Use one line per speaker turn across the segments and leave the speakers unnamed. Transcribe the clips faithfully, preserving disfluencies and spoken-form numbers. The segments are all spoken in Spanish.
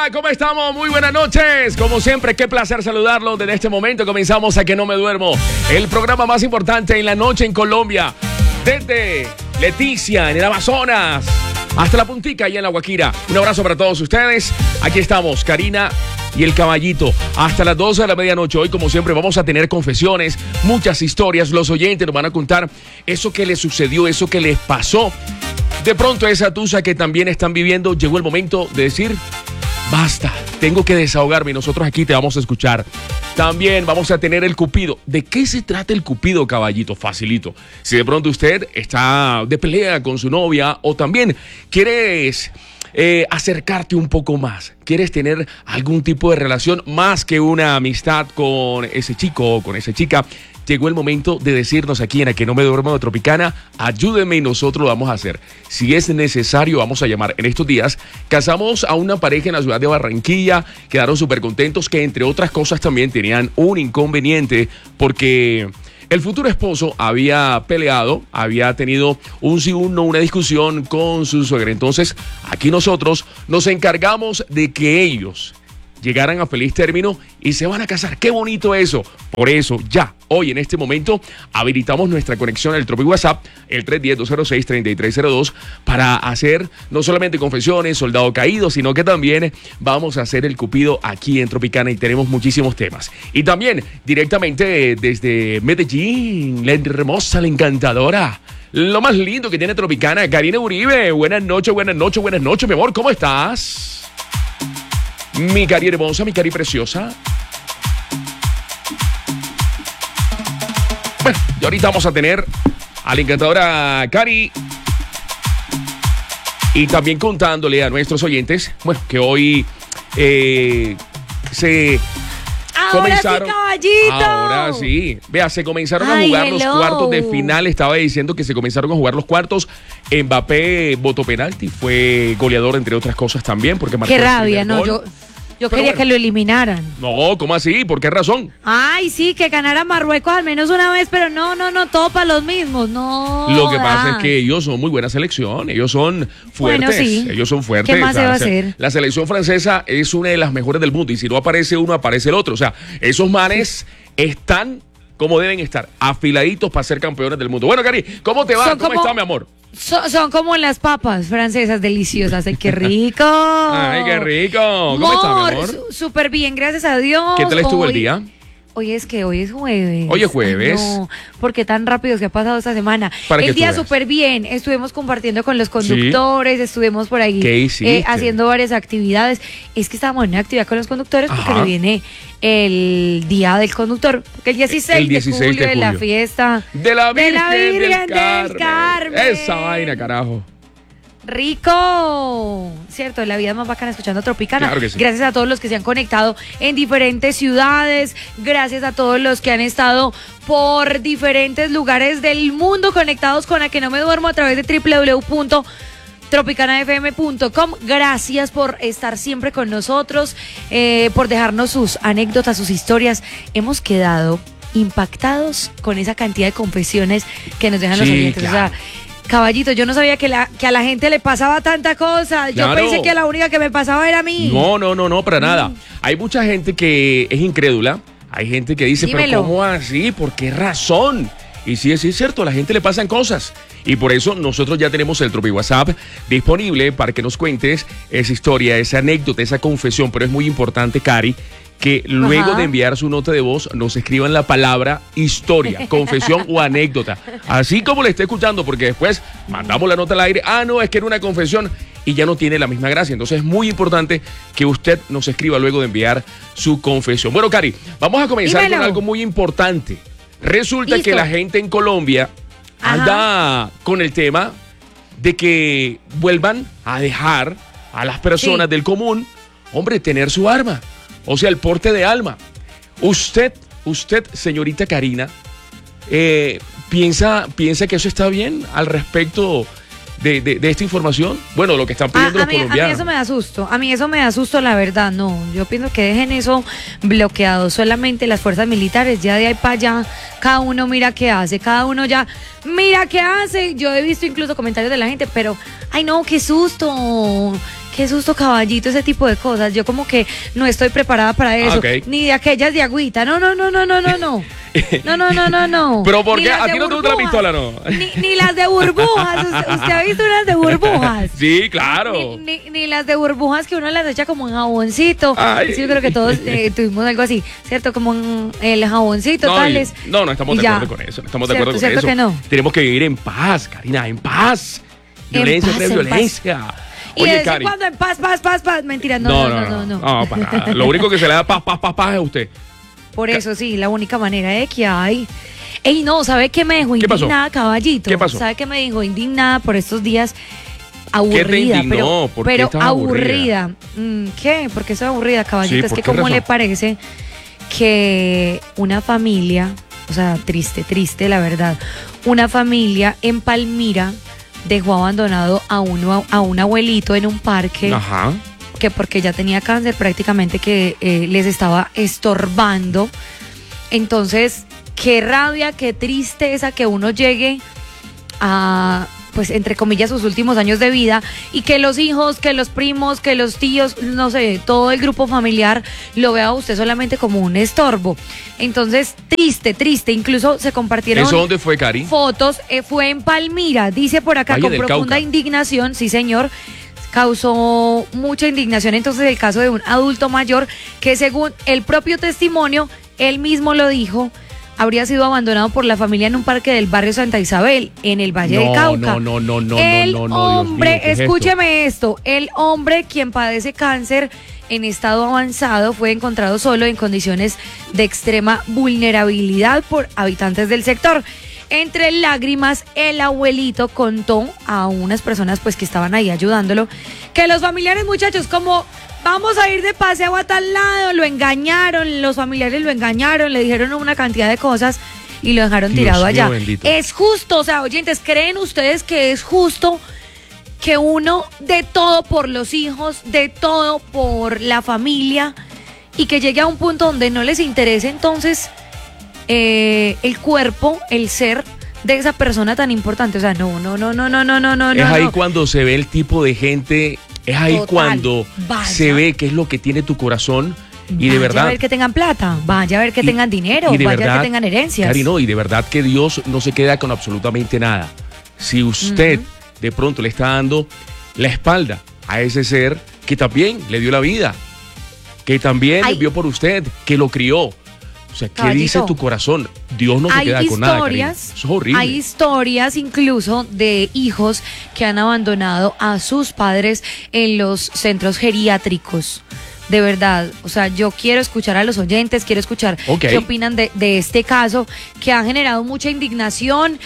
Hola, ¿cómo estamos? Muy buenas noches. Como siempre, qué placer saludarlos. Desde este momento comenzamos a Que No Me Duermo, el programa más importante en la noche en Colombia. Desde Leticia, en el Amazonas, hasta La Puntica, allá en La Guajira. Un abrazo para todos ustedes. Aquí estamos, Karina y el Caballito, hasta las doce de la medianoche. Hoy, como siempre, vamos a tener confesiones, muchas historias. Los oyentes nos van a contar eso que les sucedió, eso que les pasó. De pronto, esa tusa que también están viviendo, llegó el momento de decir: basta, tengo que desahogarme, y nosotros aquí te vamos a escuchar. También vamos a tener el Cupido. ¿De qué se trata el Cupido, Caballito? Facilito. Si de pronto usted está de pelea con su novia, o también quieres eh, acercarte un poco más, quieres tener algún tipo de relación más que una amistad con ese chico o con esa chica, llegó el momento de decirnos aquí en A Que No Me Duermo de Tropicana: ayúdenme y nosotros lo vamos a hacer. Si es necesario, vamos a llamar. En estos días casamos a una pareja en la ciudad de Barranquilla, quedaron súper contentos, que entre otras cosas también tenían un inconveniente, porque el futuro esposo había peleado, había tenido un sí, un no, una discusión con su suegra. Entonces, aquí nosotros nos encargamos de que ellos llegaran a feliz término y se van a casar. ¡Qué bonito eso! Por eso, ya, hoy en este momento, habilitamos nuestra conexión al Tropic WhatsApp, el tres uno cero, dos cero seis, tres tres cero dos, para hacer no solamente confesiones, soldado caído, sino que también vamos a hacer el Cupido aquí en Tropicana, y tenemos muchísimos temas. Y también, directamente desde Medellín, la hermosa, la encantadora, lo más lindo que tiene Tropicana, Karina Uribe. Buenas noches, buenas noches, buenas noches, mi amor, ¿cómo estás? Mi cari hermosa, mi cari preciosa. Bueno, y ahorita vamos a tener a la encantadora Cari. Y también contándole a nuestros oyentes, bueno, que hoy eh, se
Ahora
comenzaron.
Sí, Caballito.
Ahora sí. Vea, se comenzaron
Ay,
a jugar
hello.
los cuartos de final. Estaba diciendo que se comenzaron a jugar los cuartos. Mbappé votó penalti, fue goleador, entre otras cosas también, porque marcó
Qué
el
rabia,
primer
no,
gol.
yo, yo
Pero
quería
bueno.
que lo eliminaran.
No, ¿cómo así? ¿Por qué razón?
Ay, sí, que ganara Marruecos al menos una vez, pero no, no, no, todo para los mismos, no.
Lo que pasa es
ah.
que ellos son muy buena selección, ellos son fuertes,
Bueno, sí.
ellos son fuertes.
¿Qué más
O sea,
se va a
la se-
hacer?
La selección francesa es una de las mejores del mundo, y si no aparece uno, aparece el otro. O sea, esos manes están como deben estar, afiladitos para ser campeones del mundo. Bueno, Cari, ¿cómo te va?
Son
¿Cómo
como-
está, mi amor?
So- son como las papas francesas deliciosas. ¡Ay, qué rico!
Ay, qué rico. ¿Cómo está, mi amor?
su- Súper bien, gracias a Dios.
¿Qué tal estuvo el
Hoy-
día?
Hoy es que hoy es jueves.
Hoy es jueves.
Ay, no, porque tan rápido se ha pasado esta semana.
Para que
el
tú
día
veas.
súper bien. Estuvimos compartiendo con los conductores, estuvimos por ahí
¿Qué hiciste?
eh, haciendo varias actividades. Es que estábamos en una actividad con los conductores porque
Ajá.
le viene el día del conductor. Porque el dieciséis,
El dieciséis
de julio
de
de la
julio.
fiesta
De la Virgen,
de la Virgen
del,
del
Carmen.
Carmen.
Esa vaina, carajo.
Rico, cierto, la vida es más bacana escuchando Tropicana.
Claro que sí.
Gracias a todos los que se han conectado en diferentes ciudades, gracias a todos los que han estado por diferentes lugares del mundo conectados con A Que No Me Duermo a través de w w w punto tropicana f m punto com. Gracias por estar siempre con nosotros, eh, por dejarnos sus anécdotas, sus historias. Hemos quedado impactados con esa cantidad de confesiones que nos dejan los
Sí,
oyentes.
claro.
O sea, Caballito, yo no sabía que, la, que a la gente le pasaba tanta cosa. Yo
Claro.
pensé que la única que me pasaba era a mí.
No, no, no, no, para nada. Hay mucha gente que es incrédula. Hay gente que dice,
Dímelo.
pero ¿cómo así? ¿Por qué razón? Y sí, sí es cierto, a la gente le pasan cosas. Y por eso nosotros ya tenemos el Tropi WhatsApp disponible para que nos cuentes esa historia, esa anécdota, esa confesión. Pero es muy importante, Cari, que luego
Ajá.
de enviar su nota de voz nos escriban la palabra historia, confesión o anécdota. Así como le esté escuchando, porque después mandamos la nota al aire. Ah, no, es que era una confesión y ya no tiene la misma gracia. Entonces es muy importante que usted nos escriba luego de enviar su confesión. Bueno, Cari, vamos a comenzar
Dímelo.
con algo muy importante. Resulta
Listo.
que la gente en Colombia
Ajá.
anda con el tema de que vuelvan a dejar a las personas
Sí.
del común, hombre, tener su arma. O sea, el porte de alma. Usted, usted, señorita Karina, eh, ¿piensa, ¿piensa que eso está bien al respecto de, de, de esta información? Bueno, lo que están
A,
pidiendo
a
los
mí, a mí
colombianos.
eso me da susto. A mí eso me da susto, la verdad. No, yo pienso que dejen eso bloqueado. Solamente las fuerzas militares, ya de ahí para allá, cada uno mira qué hace. Cada uno ya mira qué hace. Yo he visto incluso comentarios de la gente, pero, ay no, qué susto. qué susto, caballito, ese tipo de cosas. Yo como que no estoy preparada para eso.
Ah, okay.
Ni de aquellas de agüita. No, no, no, no, no, no, no. No, no, no, no, no.
¿Pero por
Ni
qué?
las
¿A
de
ti no te gusta la
burbujas.
pistola, no?
Ni, ni las de burbujas. ¿Usted, usted ha visto unas de burbujas?
Sí, claro.
Ni, ni, ni las de burbujas que uno las echa como en jaboncito.
Ay.
Sí, yo creo que todos eh, tuvimos algo así, ¿cierto? Como en el jaboncito,
No,
tales.
y- no, no estamos
Y
de
ya.
acuerdo con eso. No estamos de
¿Cierto,
acuerdo con
cierto
eso.
que no?
Tenemos que vivir en paz, Karina, en paz.
En
Violencia
paz,
tras
en paz.
violencia.
Y de
Oye,
vez en
Cari.
cuando en paz, paz, paz, paz. Mentira, no, no, no, no. no,
No, para nada. Lo único que se le da paz, paz, paz, paz es a usted.
Por eso sí, la única manera de que hay. Ey, no, ¿sabe qué me dejó
¿Qué pasó?
indignada, caballito?
¿Qué pasó?
¿Sabe qué me dejó indignada por estos días? Aburrida,
indignó?
pero,
¿Por qué
pero
estás
aburrida. Mm, ¿Qué? ¿Por qué estoy aburrida, caballito?
Sí,
es
¿por
que
qué
cómo
razón?
le parece que una familia, o sea, triste, triste, la verdad, una familia en Palmira dejó abandonado a uno a un abuelito en un parque.
Ajá.
Que porque ya tenía cáncer prácticamente que eh, les estaba estorbando. Entonces, qué rabia, qué tristeza que uno llegue a, pues entre comillas, sus últimos años de vida y que los hijos, que los primos, que los tíos, no sé, todo el grupo familiar lo vea a usted solamente como un estorbo. Entonces, triste, triste. Incluso se compartieron
¿Eso dónde fue, Cari?
fotos. Eh, fue en Palmira, dice por acá,
Valle
con
del
profunda
Cauca.
indignación, sí señor. Causó mucha indignación entonces el caso de un adulto mayor que, según el propio testimonio, él mismo lo dijo, habría sido abandonado por la familia en un parque del barrio Santa Isabel, en el Valle
No,
de Cauca.
no, no, no, no,
El
no, no, no, Dios
hombre,
mío, ¿qué es esto?
escúcheme esto, el hombre quien padece cáncer en estado avanzado fue encontrado solo en condiciones de extrema vulnerabilidad por habitantes del sector. Entre lágrimas, el abuelito contó a unas personas pues que estaban ahí ayudándolo que los familiares, muchachos, como vamos a ir de paseo a tal lado, lo engañaron, los familiares lo engañaron, le dijeron una cantidad de cosas y lo dejaron
Dios
tirado
mío,
allá.
bendito.
Es justo, o sea, oyentes, ¿creen ustedes que es justo que uno dé todo por los hijos, dé todo por la familia y que llegue a un punto donde no les interese entonces eh, el cuerpo, el ser de esa persona tan importante? O sea, no, no, no, no, no, no, no, no.
Es ahí
no.
cuando se ve el tipo de gente, es ahí
Total.
cuando
Vaya.
se ve qué es lo que tiene tu corazón y
Vaya
de verdad.
a ver que tengan plata, vaya a ver que
y-
tengan dinero,
y de
vaya a ver
verdad,
que tengan herencias.
Cari, no, y de verdad que Dios no se queda con absolutamente nada. Si usted
Ujú.
de pronto le está dando la espalda a ese ser que también le dio la vida, que también
Ay.
vio por usted, que lo crió. O sea, ¿qué
Caballito,
dice tu corazón? Dios no se
hay
queda con nada, Karina.
historias,
Eso es horrible.
hay historias incluso de hijos que han abandonado a sus padres en los centros geriátricos. De verdad, o sea, yo quiero escuchar a los oyentes, quiero escuchar
Ok.
qué opinan de, de este caso que ha generado mucha indignación.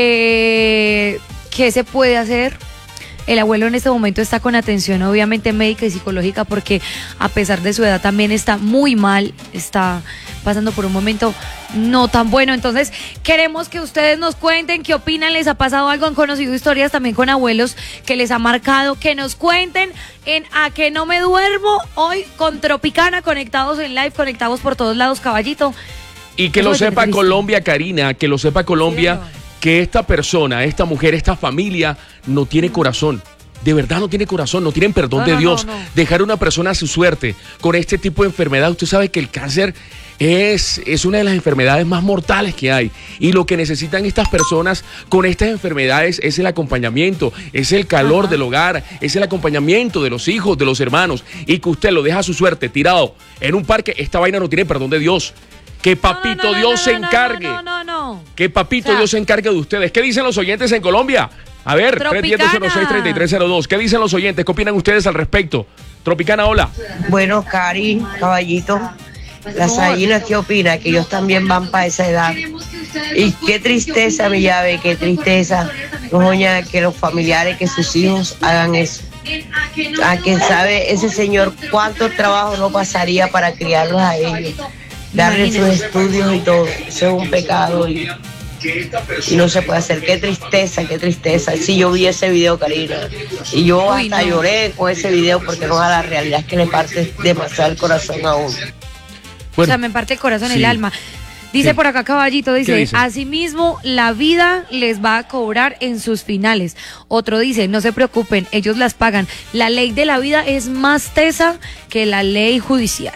Eh, ¿Qué se puede hacer? El abuelo en este momento está con atención obviamente médica y psicológica porque a pesar de su edad también está muy mal, está pasando por un momento no tan bueno. Entonces queremos que ustedes nos cuenten qué opinan, les ha pasado algo, han conocido historias también con abuelos que les ha marcado, que nos cuenten en A Que No Me Duermo, hoy con Tropicana, conectados en live, conectados por todos lados, caballito.
Y que
Eso
lo
me parece
sepa
triste.
Colombia, Karina, que lo sepa Colombia,
Sí, señor.
que esta persona, esta mujer, esta familia no tiene corazón. De verdad no tiene corazón, no tienen perdón
No,
de
no,
Dios.
no, no.
Dejar a una persona a su suerte con este tipo de enfermedad. Usted sabe que el cáncer es, es una de las enfermedades más mortales que hay. Y lo que necesitan estas personas con estas enfermedades es el acompañamiento, es el calor
Ajá.
del hogar, es el acompañamiento de los hijos, de los hermanos. Y que usted lo deja a su suerte tirado en un parque, esta vaina no tiene perdón de Dios. Que papito
No, no, no,
Dios
no,
se
no,
encargue.
No, no, no, no.
Que papito
O sea,
Dios se encargue de ustedes. ¿Qué dicen los oyentes en Colombia? A ver,
Tropicana.
tres uno cero seis, tres tres cero dos. ¿Qué dicen los oyentes? ¿Qué opinan ustedes al respecto? Tropicana, hola.
Bueno, Cari, caballito, las gallinas, ¿qué opina? Que ellos también van para esa edad. Y qué tristeza, mi llave, qué tristeza, doña, que los familiares, que sus hijos hagan eso. A quien sabe ese señor cuánto trabajo no pasaría para criarlos a ellos, darles sus
Imagínese.
estudios y todo. Eso es un pecado y, y no se puede hacer. Qué tristeza, qué tristeza. Si yo vi ese video, Karina, y yo
Uy,
hasta
no.
lloré con ese video porque no, a la realidad es que le parte demasiado el corazón a uno.
O sea, me parte el corazón,
sí.
el alma. Dice
Sí.
por acá Caballito, dice,
dice?
asimismo la vida les va a cobrar en sus finales. Otro dice, no se preocupen, ellos las pagan. La ley de la vida es más tesa que la ley judicial.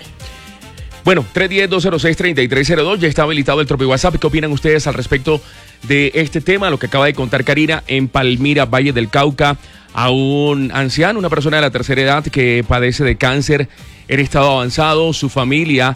Bueno, tres uno cero, dos cero seis, tres tres cero dos, ya está habilitado el propio WhatsApp. ¿Qué opinan ustedes al respecto de este tema? Lo que acaba de contar Karina en Palmira, Valle del Cauca, a un anciano, una persona de la tercera edad que padece de cáncer en estado avanzado. Su familia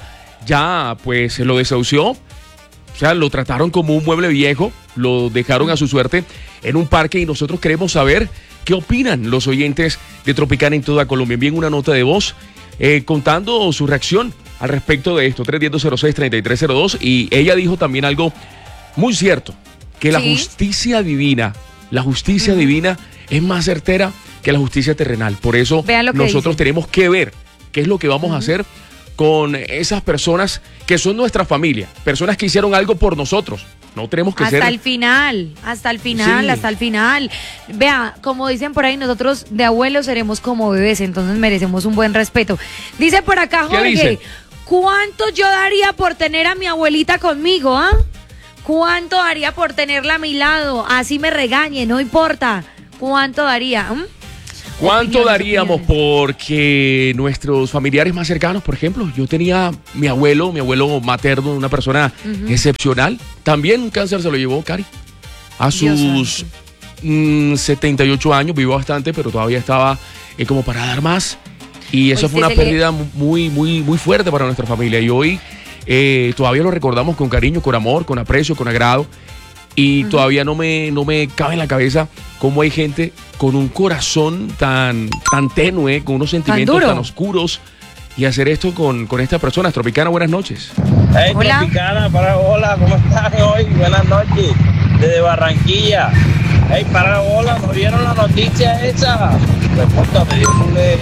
ya pues lo desahució, o sea, lo trataron como un mueble viejo, lo dejaron a su suerte en un parque y nosotros queremos saber qué opinan los oyentes de Tropicana en toda Colombia. Envíen una nota de voz eh, contando su reacción al respecto de esto, tres uno cero, dos cero seis, tres tres cero dos, y ella dijo también algo muy cierto, que la
¿Sí?
justicia divina, la justicia uh-huh. divina es más certera que la justicia terrenal. Por eso nosotros dice. tenemos que ver qué es lo que vamos uh-huh. a hacer con esas personas que son nuestra familia, personas que hicieron algo por nosotros. No tenemos que
hasta
ser...
Hasta el final, hasta el final, sí. hasta el final. Vea, como dicen por ahí, nosotros de abuelos seremos como bebés, entonces merecemos un buen respeto. Dice por acá Jorge, ¿cuánto yo daría por tener a mi abuelita conmigo, ah? ¿eh? ¿Cuánto daría por tenerla a mi lado? Así me regañe, no importa. ¿Cuánto daría? ¿Mm?
¿Cuánto opiniones, daríamos opiniones. Porque nuestros familiares más cercanos, por ejemplo, yo tenía mi abuelo, mi abuelo materno, una persona uh-huh. excepcional. También un cáncer se lo llevó, Cari. A sus mm, setenta y ocho años, vivió bastante, pero todavía estaba eh, como para dar más. Y eso hoy fue una pérdida le... muy, muy, muy fuerte para nuestra familia. Y hoy eh, todavía lo recordamos con cariño, con amor, con aprecio, con agrado. Y uh-huh. todavía no me, no me cabe en la cabeza cómo hay gente con un corazón tan, tan tenue, con unos sentimientos tan, tan oscuros, y hacer esto con, con estas personas. Tropicana, buenas noches.
Hey, hola. Tropicana, para, hola, ¿cómo están hoy? Buenas noches, desde Barranquilla. Hey, para, hola, ¿no vieron la noticia esa? Me puta, me dio un le,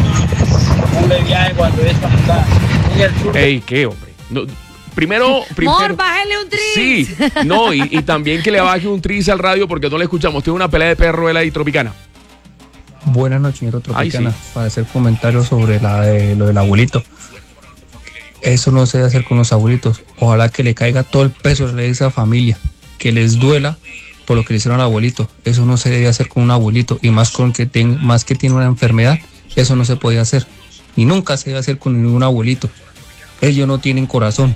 un le viaje cuando yo estaba en el sur.
Hey, ¿qué, hombre? No, Primero, primero.
Mor, bájale un tris.
Sí, no, y, y también que le baje un tris al radio porque no le escuchamos. Tiene una pelea de perro él ahí, Tropicana.
Buenas noches, señor Tropicana.
Ay, sí.
Para hacer comentarios sobre la de, lo del abuelito. Eso no se debe hacer con los abuelitos. Ojalá que le caiga todo el peso de esa familia, que les duela por lo que le hicieron al abuelito. Eso no se debe hacer con un abuelito, y más con que ten, más que tiene una enfermedad. Eso no se puede hacer, y nunca se debe hacer con ningún abuelito. Ellos no tienen corazón.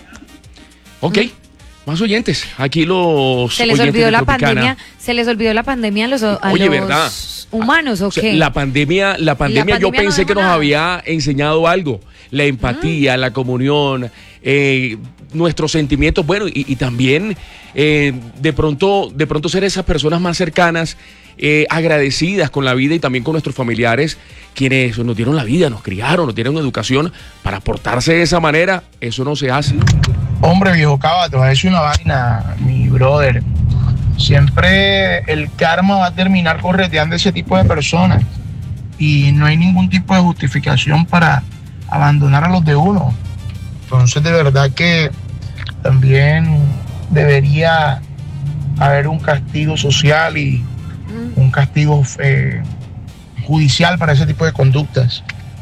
Ok, más oyentes. Aquí los
se les olvidó la pandemia, se les olvidó la pandemia a los, a
Oye,
los
¿verdad?
humanos, ¿o
o sea,
qué?
La pandemia, la pandemia, la pandemia yo pensé no que nos
nada.
había enseñado algo, la empatía, uh-huh. la comunión, eh, nuestros sentimientos, bueno, y, y también eh, de pronto, de pronto ser esas personas más cercanas, eh, agradecidas con la vida y también con nuestros familiares, quienes nos dieron la vida, nos criaron, nos dieron educación, para portarse de esa manera. Eso no se hace.
Hombre, viejo Cava, te voy a decir una vaina, mi brother. Siempre el karma va a terminar correteando a ese tipo de personas, y no hay ningún tipo de justificación para abandonar a los de uno. Entonces, de verdad que también debería haber un castigo social y un castigo eh, judicial para ese tipo de conductas.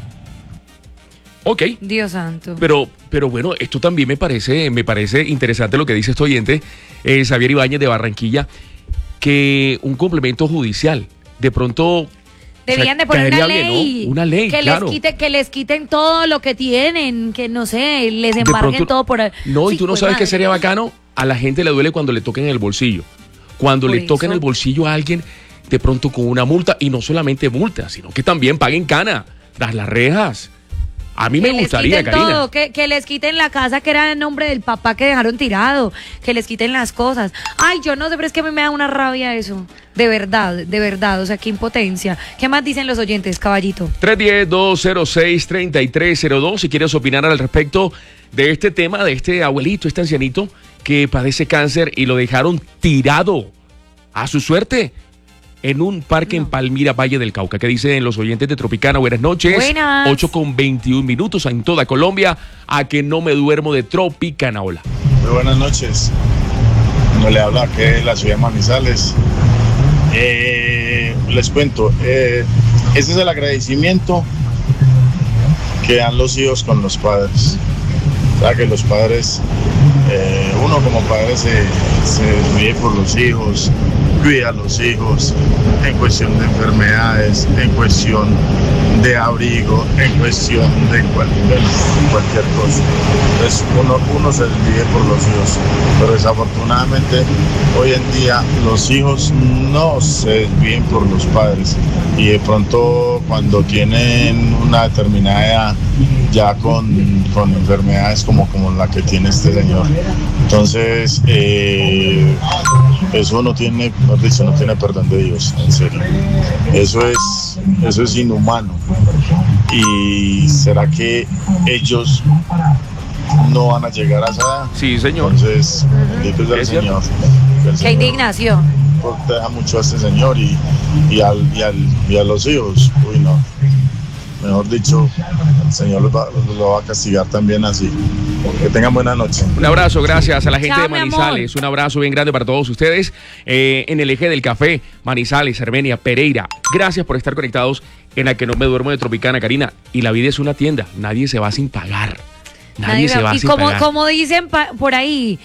Ok.
Dios santo.
Pero, pero bueno, esto también me parece, me parece interesante lo que dice este oyente, eh, Xavier Ibáñez de Barranquilla, que un complemento judicial, de pronto...
Deberían
o sea,
de poner una ley,
bien, ¿no? Una ley,
que
claro.
les quite, que les quiten todo lo que tienen, que no sé, les embarguen
pronto,
todo por...
No, sí, y tú no
pues
sabes
madre.
qué sería bacano. A la gente le duele cuando le toquen el bolsillo. Cuando
Por
le toquen
eso.
el bolsillo a alguien, de pronto con una multa, y no solamente multa, sino que también paguen cana, tras las rejas. A mí
que
me gustaría,
les quiten
Karina.
todo, que, que les quiten la casa que era en nombre del papá que dejaron tirado, que les quiten las cosas. Ay, yo no sé, pero es que a mí me da una rabia eso. De verdad, de verdad, o sea, qué impotencia. ¿Qué más dicen los oyentes, Caballito?
tres uno cero, dos cero seis, tres tres cero dos, si quieres opinar al respecto de este tema, de este abuelito, este ancianito que padece cáncer y lo dejaron tirado a su suerte en un parque no. en Palmira, Valle del Cauca. ¿Qué dicen los oyentes de Tropicana? Buenas noches.
Buenas.
ocho con veintiún minutos en toda Colombia. A que no me duermo de Tropicana. Hola.
Muy buenas noches. No le habla que de la ciudad de Manizales. Eh, les cuento, eh, este es el agradecimiento que dan los hijos con los padres. O sea que los padres, eh, uno como padre se, se ríe por los hijos, cuida a los hijos en cuestión de enfermedades, en cuestión de abrigo, en cuestión de cual, de cualquier cosa. Entonces uno, uno se ríe por los hijos, pero desafortunadamente hoy en día los hijos no se ríen por los padres y de pronto cuando tienen una determinada edad ya con, con enfermedades como, como la que tiene este señor. Entonces, eh, eso no tiene, no dice, no tiene perdón de Dios, en serio. Eso es, eso es inhumano. ¿Y será que ellos no van a llegar a esa edad?
Sí, señor.
Entonces, bendito sea el Señor. Que el
Qué
Señor
indignación.
proteja mucho a este señor y, y, al, y, al, y a los hijos. Uy, no. Mejor dicho, el Señor los va, los va a castigar también así. Que tengan buena noche.
Un abrazo, gracias a la gente
Chao,
de
mi
Manizales.
amor.
Un abrazo bien grande para todos ustedes eh, en el eje del café, Manizales, Armenia, Pereira. Gracias por estar conectados en la que no me duermo de Tropicana, Karina. Y la vida es una tienda, nadie se va sin pagar. Nadie,
Nadie
se va
y
sin
como,
pagar.
como dicen pa- por ahí,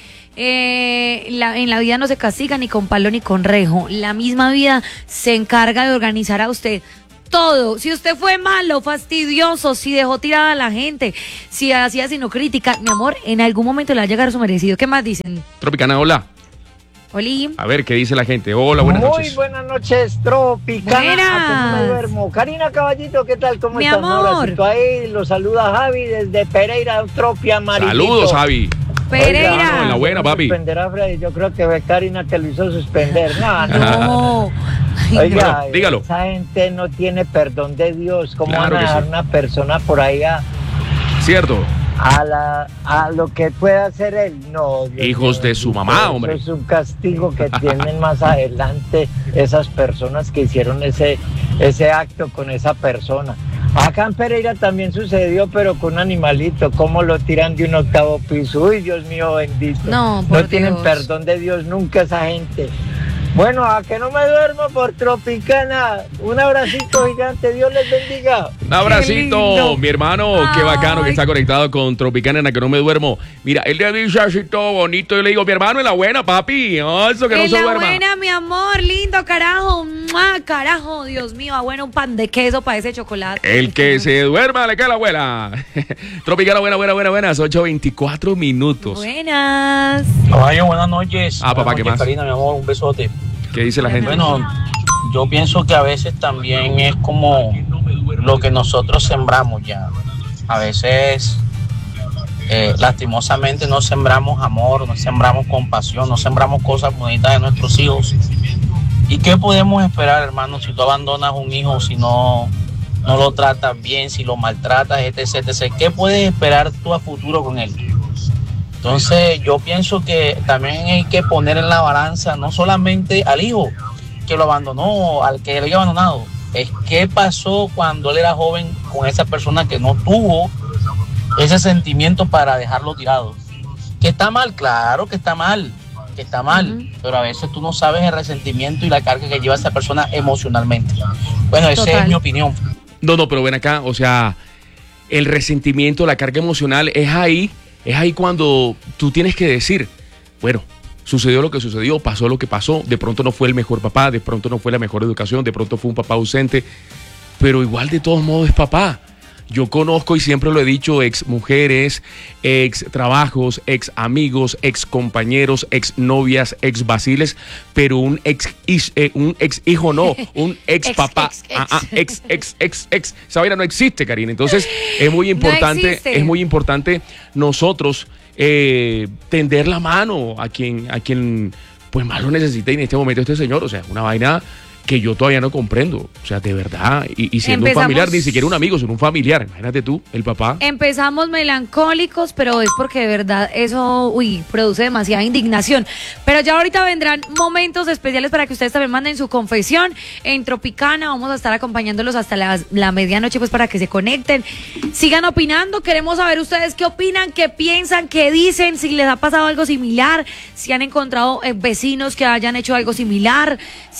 eh, la- en la vida no se castiga ni con palo ni con rejo. La misma vida se encarga de organizar a usted todo. Si usted fue malo, fastidioso, si dejó tirada a la gente, si hacía sino crítica, mi amor, en algún momento le va a llegar su merecido. ¿Qué más dicen?
Tropicana, hola.
Oli.
A ver, ¿qué dice la gente? Hola, buenas
Muy
noches.
buenas noches, Tropicana.
Buenas.
¿A que no me duermo? Karina Caballito, ¿qué tal? ¿Cómo
Mi
estás? Un
amor.
abracito ahí, lo saluda Javi desde Pereira, Tropia Amarillito.
Saludos, Javi.
Pereira.
Oiga, en la buena, papi.
Suspender a Freddy, yo creo que fue Karina que lo hizo suspender. No, no.
No. Ay,
Oiga,
Bueno, dígalo.
esa gente no tiene perdón de Dios. ¿Cómo
Claro
van a
que
dejar
sí.
una persona por ahí a,
Cierto.
a, la, a lo que pueda hacer él? No. Dios
Hijos
mío,
de su
bendito,
mamá,
eso
hombre.
Es un castigo que tienen más adelante esas personas que hicieron ese, ese acto con esa persona. Acá en Pereira también sucedió, pero con un animalito, cómo lo tiran de un octavo piso. Uy, Dios mío bendito.
No, por
No tienen
Dios.
perdón de Dios nunca esa gente. Bueno, a que no me duermo por Tropicana. Un abracito gigante, Dios les bendiga.
Un abracito,
lindo.
mi hermano. Qué bacano que
Ay.
está conectado con Tropicana en la que no me duermo. Mira, él le dice así todo bonito. Yo le digo, mi hermano, en la buena, papi. Oh, eso que no
En
se
la
duerma.
buena, mi amor, lindo, carajo. ¡Mua! Carajo, Dios mío, ah, bueno, un pan de queso para ese chocolate.
El que se duerma le cae la abuela. Tropicana, buena, buena, buena, buenas. ocho veinticuatro minutos.
Buenas.
Caballo, buenas noches.
Ah, papá,
Buenas
¿qué
noches,
más?
Karina, mi amor, un besote.
¿Qué dice la gente?
Bueno, yo pienso que a veces también es como lo que nosotros sembramos ya. A veces, eh, lastimosamente, no sembramos amor, no sembramos compasión, no sembramos cosas bonitas de nuestros hijos. ¿Y qué podemos esperar, hermano, si tú abandonas un hijo, si no, no lo tratas bien, si lo maltratas, etcétera, etcétera? ¿Qué puedes esperar tú a futuro con él? Entonces yo pienso que también hay que poner en la balanza no solamente al hijo que lo abandonó, al que lo haya abandonado, es qué pasó cuando él era joven con esa persona que no tuvo ese sentimiento para dejarlo tirado. Que está mal, claro que está mal, que está mal,
Ujú.
pero a veces tú no sabes el resentimiento y la carga que lleva esa persona emocionalmente. Bueno, esa
Total.
es mi opinión.
No, no, pero ven acá, o sea, el resentimiento, la carga emocional es ahí, es ahí cuando tú tienes que decir, bueno, sucedió lo que sucedió, pasó lo que pasó, de pronto no fue el mejor papá, de pronto no fue la mejor educación, de pronto fue un papá ausente, pero igual de todos modos es papá. Yo conozco, y siempre lo he dicho, ex mujeres, ex trabajos, ex amigos, ex compañeros, ex novias, ex vaciles, pero un ex, is- eh, un ex hijo no, un ex
Ex,
papá,
ex, ex.
Ah, ah, ex, ex, ex, ex. Esa vaina no existe, Karina. Entonces es muy importante,
existe.
es muy importante nosotros eh, tender la mano a quien, a quien pues más lo necesita, y en este momento este señor, o sea, una vaina que yo todavía no comprendo, o sea, de verdad, y, y siendo
Empezamos-
un familiar, ni siquiera un amigo, sino un familiar, imagínate tú, el papá.
Empezamos melancólicos, pero es porque de verdad eso, uy, produce demasiada indignación. Pero ya ahorita vendrán momentos especiales para que ustedes también manden su confesión en Tropicana. Vamos a estar acompañándolos hasta la, la medianoche, pues para que se conecten. Sigan opinando, queremos saber ustedes qué opinan, qué piensan, qué dicen, si les ha pasado algo similar, si han encontrado eh, vecinos que hayan hecho algo similar,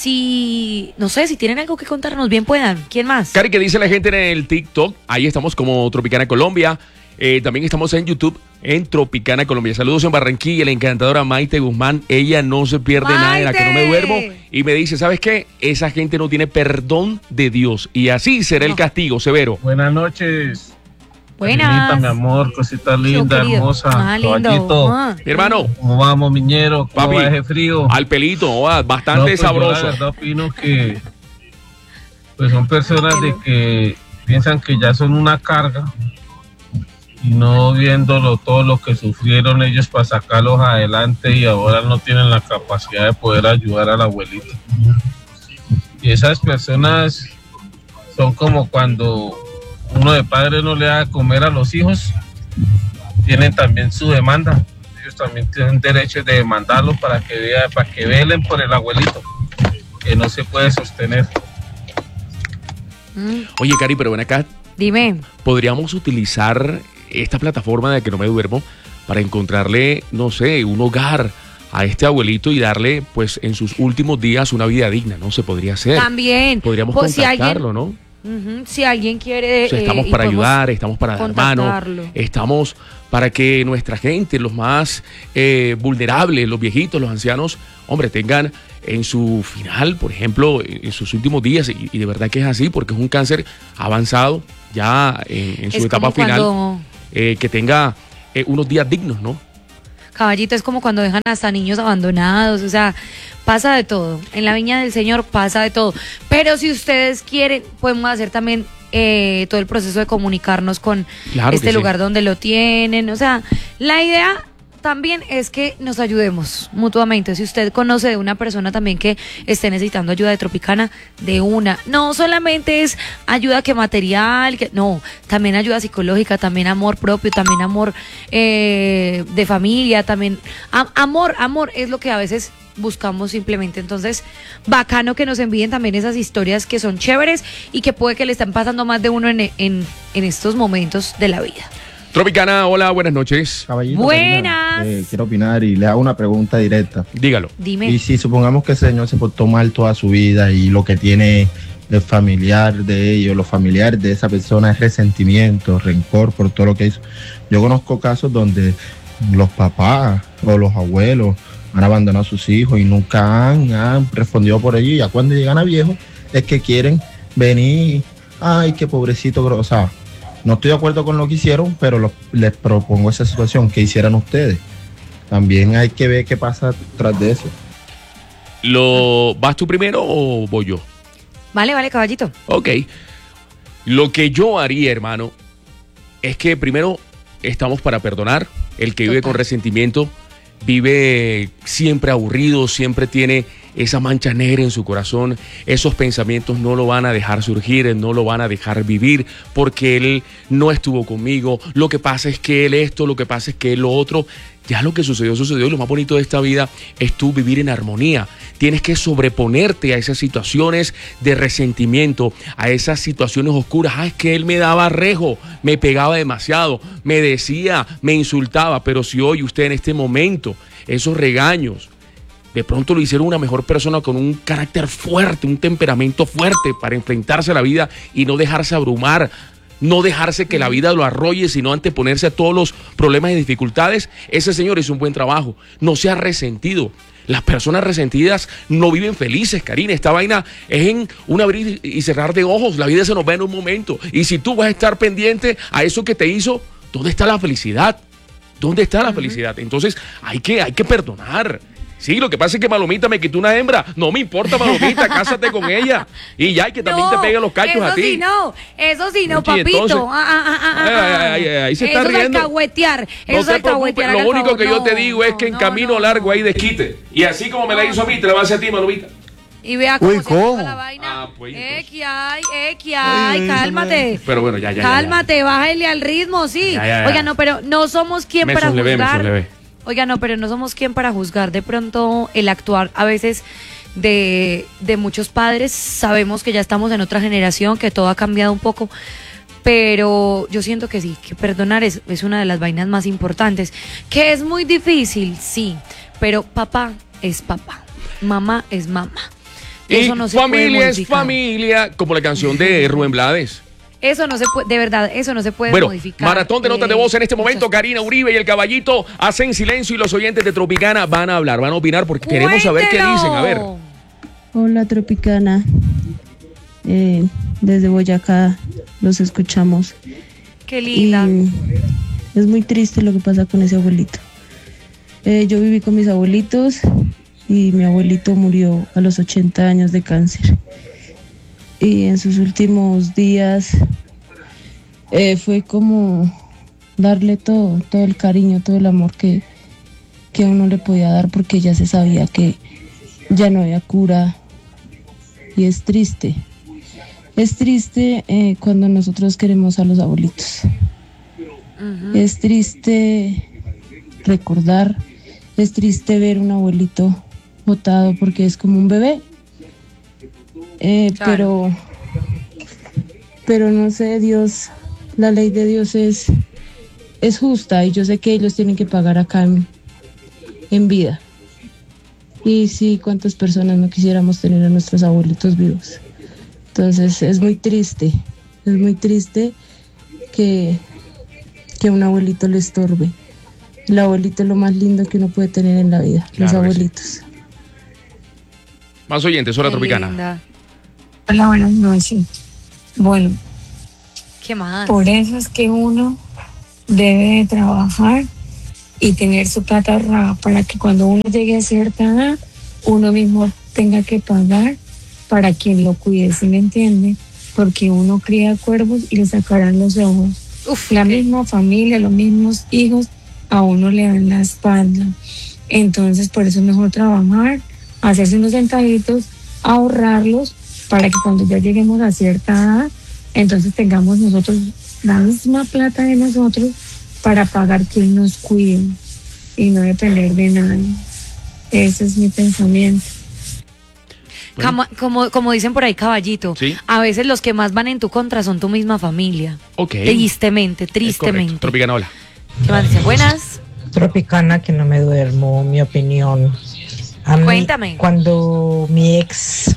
si, no sé, si tienen algo que contarnos, bien puedan. ¿Quién más?
Cari, ¿qué dice la gente en el TikTok? Ahí estamos como Tropicana Colombia. Eh, también estamos en YouTube, en Tropicana Colombia. Saludos en Barranquilla, la encantadora Maite Guzmán. Ella no se pierde
¡Maite!
nada de la que no me duermo. Y me dice, ¿sabes qué? Esa gente no tiene perdón de Dios. Y así será
No.
el castigo severo.
Buenas noches.
Buenas.
Carinita, mi amor, cosita linda,
querido.
hermosa.
Ah, lindo.
Caballito.
Ah.
Mi hermano,
¿Cómo vamos, miñero? ¿Cómo
papi,
va ese frío?
al pelito, ah,
No,
bastante
pues yo
sabroso.
la verdad opino que pues son personas de que piensan que ya son una carga y no viéndolo todo lo que sufrieron ellos para sacarlos adelante y ahora no tienen la capacidad de poder ayudar al abuelito. Y esas personas son como cuando uno de padre no le da de comer a los hijos, tienen también su demanda. Ellos también tienen derecho de demandarlos para que vea, para que velen por el abuelito, que no se puede sostener.
Mm,
Oye, Cari, pero ven acá,
Dime.
podríamos utilizar esta plataforma de que no me duermo para encontrarle, no sé, un hogar a este abuelito y darle, pues, en sus últimos días una vida digna, ¿no? Se podría hacer.
También.
Podríamos
Pues, si
contactarlo,
alguien-
¿no?
Ujú, si alguien quiere.
O sea,
eh,
estamos
y
para
podemos
ayudar, estamos para dar mano,
contactarlo.
estamos para que nuestra gente, los más eh, vulnerables, los viejitos, los ancianos, hombre, tengan en su final, por ejemplo, en sus últimos días, y, y de verdad que es así, porque es un cáncer avanzado ya en, en su
Es
etapa
como
final,
cuando-
eh, que tenga eh, unos días dignos, ¿no?
Caballito, es como cuando dejan hasta niños abandonados, o sea, pasa de todo. En la viña del Señor pasa de todo. Pero si ustedes quieren, podemos hacer también eh, todo el proceso de comunicarnos con
Claro
este
que sí.
lugar donde lo tienen. O sea, la idea también es que nos ayudemos mutuamente. Si usted conoce de una persona también que esté necesitando ayuda de Tropicana, de una. No solamente es ayuda que material, que no, también ayuda psicológica, también amor propio, también amor eh, de familia, también am- amor, amor es lo que a veces buscamos simplemente. Entonces, bacano que nos envíen también esas historias que son chéveres y que puede que le están pasando más de uno en, en, en estos momentos de la vida.
Tropicana, hola, buenas noches.
Caballito,
Buenas.
Karina, eh, quiero opinar y le hago una pregunta directa.
Dígalo.
Dime.
Y si supongamos que ese señor se portó mal toda su vida y lo que tiene el familiar de ellos, los familiares de esa persona es resentimiento, rencor por todo lo que hizo. Yo conozco casos donde los papás o los abuelos han abandonado a sus hijos y nunca han, han respondido por ello, y ya cuando llegan a viejos es que quieren venir, ay, qué pobrecito, o sea, no estoy de acuerdo con lo que hicieron, pero los- les propongo esa situación, que hicieran ustedes. También hay que ver qué pasa tras de eso.
¿Lo vas tú primero o voy yo?
Vale, vale, caballito.
Ok. Lo que yo haría, hermano, es que primero estamos para perdonar. El que vive
Total.
con resentimiento vive siempre aburrido, siempre tiene esa mancha negra en su corazón. Esos pensamientos no lo van a dejar surgir, no lo van a dejar vivir porque él no estuvo conmigo. Lo que pasa es que él esto, lo que pasa es que él lo otro. Ya lo que sucedió, sucedió. Y lo más bonito de esta vida es tú vivir en armonía. Tienes que sobreponerte a esas situaciones de resentimiento, a esas situaciones oscuras. Ah, es que él me daba rejo, me pegaba demasiado, me decía, me insultaba. Pero si hoy usted en este momento, esos regaños, de pronto lo hicieron una mejor persona con un carácter fuerte, un temperamento fuerte para enfrentarse a la vida y no dejarse abrumar, no dejarse que la vida lo arrolle, sino anteponerse a todos los problemas y dificultades. Ese señor hizo un buen trabajo. No se ha resentido. Las personas resentidas no viven felices, Karina. Esta vaina es en un abrir y cerrar de ojos. La vida se nos va en un momento. Y si tú vas a estar pendiente a eso que te hizo, ¿dónde está la felicidad? ¿Dónde está la felicidad? Entonces hay que, hay que perdonar. Sí, lo que pasa es que Malomita me quitó una hembra. No me importa, Malomita, cásate con ella. Y ya, y que también
No,
te pegue los cachos
eso
a ti.
sí no, eso sí no,
Oye,
papito.
entonces-
Ah, ah, ah, ah,
Ay,
ah,
ay, ay, ay, ahí se está
eso es
riendo.
alcahuetear,
No
eso es
te preocupes,
alcahuetear. haga
lo
el
único
favor.
que yo
No,
te digo es
no,
que en
no,
camino
no,
largo
no.
hay desquite. Y así como me la hizo a mí, te la va a hacer a ti, Malomita.
Y vea cómo
Uy,
se
¿cómo?
activa la vaina.
Ah, pues,
Eh, que hay, eh, que hay,
Ay,
cálmate.
Pero bueno, ya, ya, ya, ya.
Cálmate, bájale al ritmo, sí.
Ya, ya, ya.
Oiga, no, pero no somos quien
Me
para
sonlevé, me
juzgar.
sonlevé.
Oiga, no, pero no somos quien para juzgar de pronto el actuar a veces de, de muchos padres. Sabemos que ya estamos en otra generación, que todo ha cambiado un poco, pero yo siento que sí, que perdonar es, es una de las vainas más importantes. Que es muy difícil, sí, pero papá es papá, mamá es mamá.
Y
Eso no se puede
familia es
modificar.
familia, como la canción de Rubén Blades.
Eso no se puede, de verdad, eso no se puede
bueno,
modificar.
Maratón de notas de voz en este momento. Karina Uribe y el Caballito hacen silencio y los oyentes de Tropicana van a hablar, van a opinar porque
¡Cuéntelo!
queremos saber qué dicen. A ver.
Hola Tropicana, eh, desde Boyacá los escuchamos.
Qué linda.
Y es muy triste lo que pasa con ese abuelito. Eh, yo viví con mis abuelitos y mi abuelito murió a los ochenta años de cáncer. Y en sus últimos días eh, fue como darle todo, todo el cariño, todo el amor que, que uno le podía dar, porque ya se sabía que ya no había cura. Y es triste, es triste eh, cuando nosotros queremos a los abuelitos. Uh-huh. Es triste recordar, es triste ver un abuelito botado porque es como un bebé. Eh, claro. pero pero no sé, Dios, la ley de Dios es es justa y yo sé que ellos tienen que pagar acá en, en vida. Y sí, cuántas personas no quisiéramos tener a nuestros abuelitos vivos. Entonces es muy triste, es muy triste que, que un abuelito le estorbe. El abuelito es lo más lindo que uno puede tener en la vida, claro, los abuelitos. Sí.
Más oyentes, hola Tropicana.
Linda.
Hola, buenas noches. Bueno,
¿qué más?
Por eso es que uno debe de trabajar y tener su plata ahorrada para que cuando uno llegue a cierta edad, uno mismo tenga que pagar para quien lo cuide, ¿sí me entiende? Porque uno cría cuervos y le sacarán los ojos. Uf, la ¿qué? Misma familia, los mismos hijos, a uno le dan la espalda. Entonces, por eso es mejor trabajar, hacerse unos centavitos, ahorrarlos, para que cuando ya lleguemos a cierta edad, entonces tengamos nosotros la misma plata de nosotros para pagar quien nos cuide y no depender de nadie. Ese es mi pensamiento.
Bueno. Como, como, como dicen por ahí, Caballito, ¿sí? A veces los que más van en tu contra son tu misma familia.
Ok.
Tristemente, tristemente.
Tropicana, hola.
¿Qué más dicen? Buenas.
Tropicana, que no me duermo, mi opinión. A mí,
cuéntame.
Cuando mi ex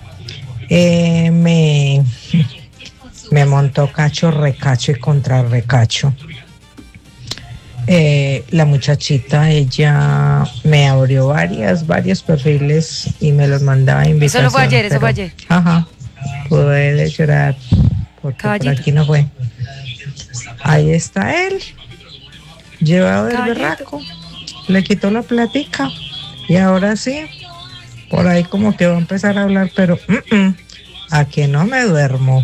eh, me, me montó cacho, recacho y contra recacho, Eh, la muchachita, ella me abrió varias, varios perfiles y me los mandaba a invitación.
Eso no fue ayer, pero, eso fue ayer.
Ajá, puede llorar porque por aquí no fue. Ahí está él, llevado del berraco, le quitó la platica y ahora sí, por ahí como que va a empezar a hablar, pero uh -uh, a que no me duermo.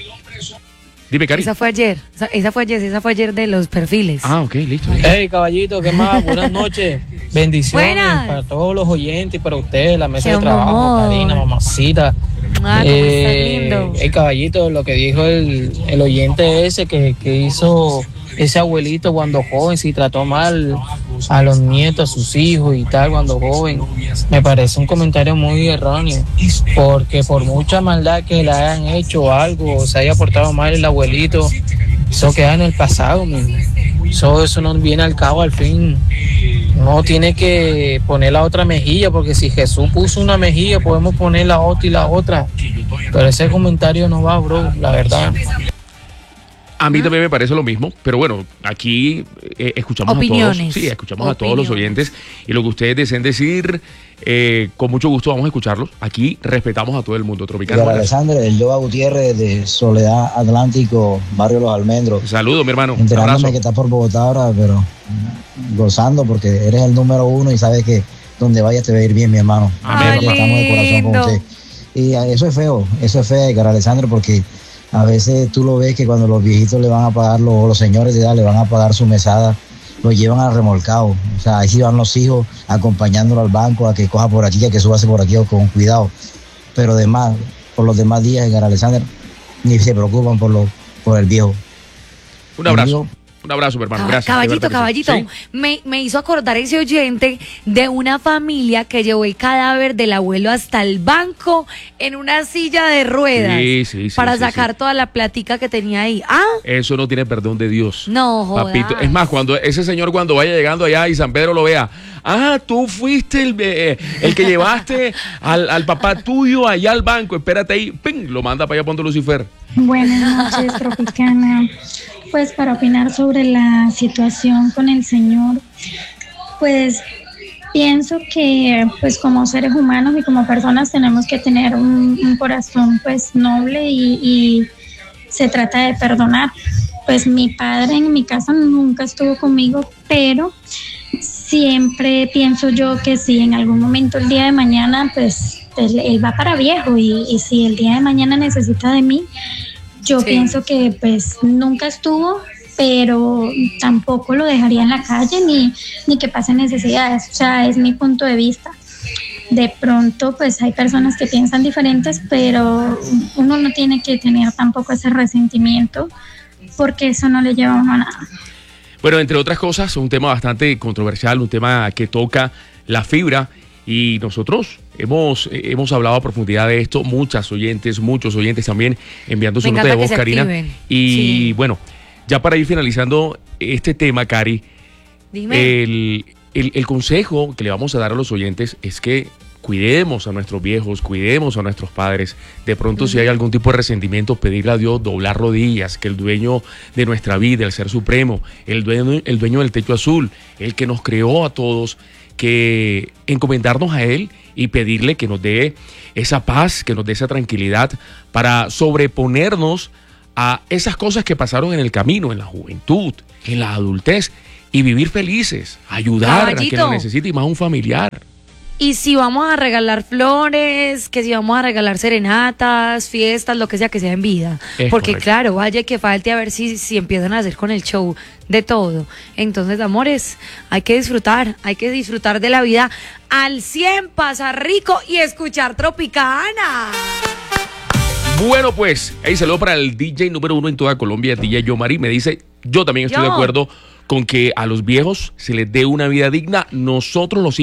Dime, Cari.
Esa fue ayer, esa, esa fue ayer, esa fue ayer de los perfiles.
Ah, ok, listo.
Hey, Caballito, ¿qué más? Buenas noches. Bendiciones
Buenas.
Para todos los oyentes y para ustedes, la mesa
Qué
de trabajo,
amor.
Karina, mamacita.
Ah,
eh,
lindo.
Hey, Caballito, lo que dijo el, el oyente ese que, que hizo ese abuelito cuando joven, si trató mal a los nietos, a sus hijos y tal cuando joven, me parece un comentario muy erróneo, porque por mucha maldad que le hayan hecho o algo, o se haya portado mal el abuelito, eso queda en el pasado mismo. Eso, eso no viene al cabo al fin. No tiene que poner la otra mejilla, porque si Jesús puso una mejilla, podemos poner la otra y la otra. Pero ese comentario no va, bro, la verdad.
A mí también me parece lo mismo, pero bueno, aquí eh, escuchamos
Opiniones.
a todos. Sí, escuchamos
Opiniones.
a todos los oyentes y lo que ustedes deseen decir, eh, con mucho gusto vamos a escucharlos. Aquí respetamos a todo el mundo. Tropicana.
Hola, Alexander, el Yoba Gutiérrez de Soledad Atlántico, Barrio Los Almendros.
Saludos, mi hermano.
Enterándome que estás por Bogotá ahora, pero gozando porque eres el número uno y sabes que donde vayas te va a ir bien, mi hermano.
Amén.
Estamos de corazón con usted. Y eso es feo, eso es feo, Edgar Alexander, porque a veces tú lo ves que cuando los viejitos le van a pagar, los, los señores de edad le van a pagar su mesada, lo llevan al remolcado. O sea, ahí sí van los hijos acompañándolo al banco a que coja por aquí, a que subase por aquí con cuidado. Pero demás, por los demás días, Edgar Alexander, ni se preocupan por, lo, por el viejo.
Un abrazo.
Amigo,
Un abrazo, mi hermano.
Cab-
Gracias.
Caballito, caballito,
¿Sí?
me, me hizo acordar ese oyente de una familia que llevó el cadáver del abuelo hasta el banco en una silla de ruedas
Sí, sí, sí,
para
sí,
sacar
sí.
toda la platica que tenía ahí. Ah,
Eso no tiene perdón de Dios.
no, jodas.
Papito, es más, cuando ese señor cuando vaya llegando allá y San Pedro lo vea, ah, tú fuiste el, eh, el que llevaste al, al papá tuyo allá al banco, espérate ahí, ¡ping! Lo manda para allá ponte Lucifer.
Buenas noches, Tropicana. Pues para opinar sobre la situación con el Señor, pues pienso que pues como seres humanos y como personas tenemos que tener un, un corazón pues noble y, y se trata de perdonar. Pues mi padre en mi casa nunca estuvo conmigo, pero siempre pienso yo que si en algún momento el día de mañana pues él, él va para viejo y, y si el día de mañana necesita de mí, yo
Sí.
pienso que pues nunca estuvo, pero tampoco lo dejaría en la calle ni, ni que pase necesidades. O sea, es mi punto de vista. De pronto pues hay personas que piensan diferentes, pero uno no tiene que tener tampoco ese resentimiento porque eso no le lleva a uno a nada.
Bueno, entre otras cosas, un tema bastante controversial, un tema que toca la fibra y nosotros hemos, hemos hablado a profundidad de esto, muchas oyentes, muchos oyentes también enviando su
Me
nota de
encanta
voz,
que se
Karina.
activen.
Y
Sí.
bueno, ya para ir finalizando este tema, Cari,
Dime.
el, el, el consejo que le vamos a dar a los oyentes es que cuidemos a nuestros viejos, cuidemos a nuestros padres. De pronto, si hay algún tipo de resentimiento, pedirle a Dios, doblar rodillas, que el dueño de nuestra vida, el Ser Supremo, el dueño, el dueño del techo azul, el que nos creó a todos, que encomendarnos a Él y pedirle que nos dé esa paz, que nos dé esa tranquilidad para sobreponernos a esas cosas que pasaron en el camino, en la juventud, en la adultez, y vivir felices, ayudar a
Caballito.
quien lo necesite y más un familiar.
Y si vamos a regalar flores, que si vamos a regalar serenatas, fiestas, lo que sea, que sea en vida.
Es
Porque
correcto.
claro, vaya que falte a ver si, si empiezan a hacer con el show de todo. Entonces, amores, hay que disfrutar, hay que disfrutar de la vida al cien, pasar rico y escuchar Tropicana.
Bueno, pues, ahí saludo para el D J número uno en toda Colombia, D J Yomari. Me dice, yo también estoy
Yo.
de acuerdo con que a los viejos se les dé una vida digna. Nosotros los